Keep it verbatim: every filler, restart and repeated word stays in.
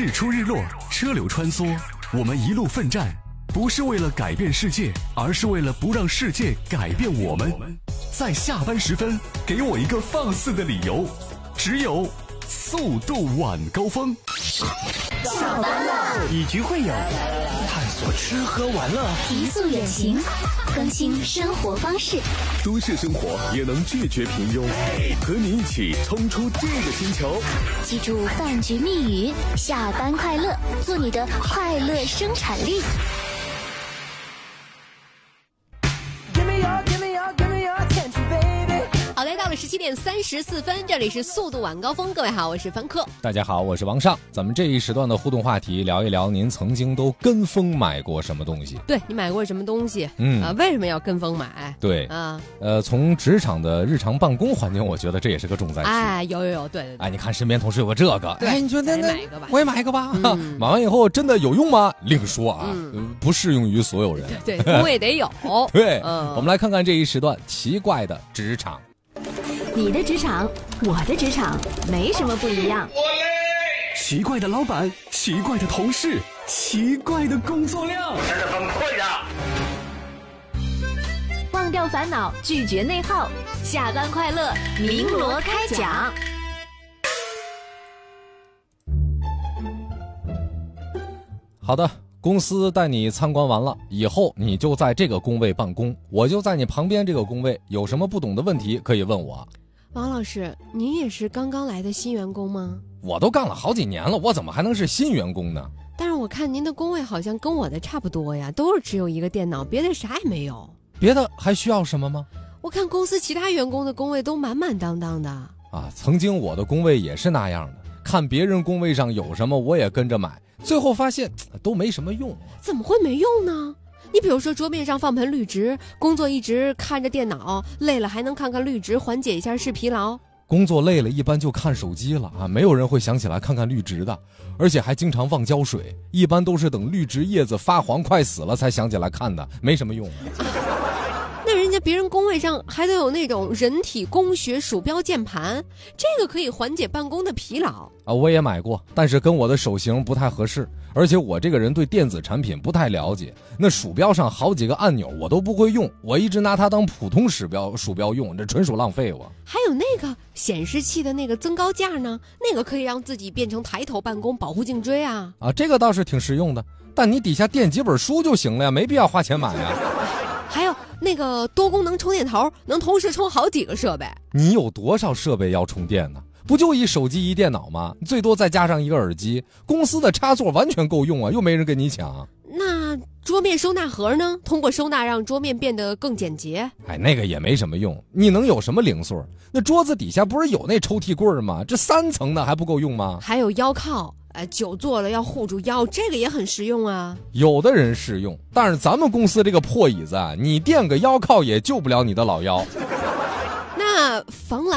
日出日落，车流穿梭，我们一路奋战，不是为了改变世界，而是为了不让世界改变我们。在下班时分，给我一个放肆的理由，只有速度晚高峰。 下班了， 以局会友，探索吃喝玩乐， 极速远行，更新生活方式。 都市生活也能拒绝平庸，和你一起冲出这个星球。 记住饭局密语：下班快乐，做你的快乐生产力。 好的，到了十七点三十四分，这里是速度晚高峰。各位好，我是凡客。 大家好，我是王尚。咱们这一时段的互动话题，聊一聊您曾经都跟风买过什么东西？ 对，你买过什么东西？ 嗯啊，为什么要跟风买？ 对啊， 呃，从职场的日常办公环境，我觉得这也是个重灾区。 哎，有有有，对对对。 哎，你看身边同事有个这个，哎，你觉得那买一个吧， 我也买一个吧。 嗯、 买完以后真的有用吗？另说啊， 嗯呃、不适用于所有人。 对，工位得有。 对、 嗯， 我们来看看这一时段奇怪的职场。 你的职场，我的职场，没什么不一样。 奇怪的老板，奇怪的同事，奇怪的工作量， 真的崩溃呀！ 忘掉烦恼，拒绝内耗，下班快乐，鸣锣开讲。 好的，公司带你参观完了以后，你就在这个工位办公，我就在你旁边这个工位，有什么不懂的问题可以问我。 王老师，您也是刚刚来的新员工吗？ 我都干了好几年了，我怎么还能是新员工呢？ 但是我看您的工位好像跟我的差不多呀，都是只有一个电脑，别的啥也没有。 别的还需要什么吗？ 我看公司其他员工的工位都满满当当的。 啊，曾经我的工位也是那样的，看别人工位上有什么我也跟着买，最后发现都没什么用。 怎么会没用呢？你比如说桌面上放盆绿植，工作一直看着电脑，累了还能看看绿植，缓解一下视疲劳。 工作累了一般就看手机了啊，没有人会想起来看看绿植的，而且还经常忘浇水，一般都是等绿植叶子发黄快死了才想起来看的，没什么用。 那人家别人工位上还都有那种人体工学鼠标键盘，这个可以缓解办公的疲劳啊。我也买过，但是跟我的手型不太合适，而且我这个人对电子产品不太了解，那鼠标上好几个按钮我都不会用，我一直拿它当普通鼠标鼠标用，这纯属浪费我。 还有那个显示器的那个增高架呢，那个可以让自己变成抬头办公，保护颈椎啊。 啊，这个倒是挺实用的，但你底下垫几本书就行了呀，没必要花钱买呀。 还有那个多功能充电头，能同时充好几个设备。 你有多少设备要充电呢？不就一手机一电脑吗？最多再加上一个耳机，公司的插座完全够用啊，又没人跟你抢。 那桌面收纳盒呢？通过收纳让桌面变得更简洁。 哎，那个也没什么用，你能有什么零碎？那桌子底下不是有那抽屉柜吗？这三层的还不够用吗？ 还有腰靠，呃，久坐了要护住腰，这个也很实用啊。 有的人适用，但是咱们公司这个破椅子啊，你垫个腰靠也救不了你的老腰。 那防狼